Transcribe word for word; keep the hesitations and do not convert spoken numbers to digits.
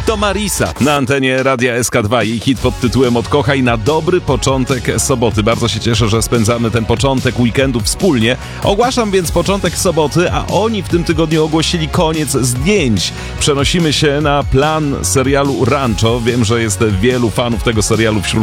To Marisa na antenie Radia S K dwa. Jej hit pod tytułem Odkochaj na dobry początek soboty. Bardzo się cieszę, że spędzamy ten początek weekendu wspólnie. Ogłaszam więc początek soboty, a oni w tym tygodniu ogłosili koniec zdjęć. Przenosimy się na plan serialu Rancho. Wiem, że jest wielu fanów tego serialu wśród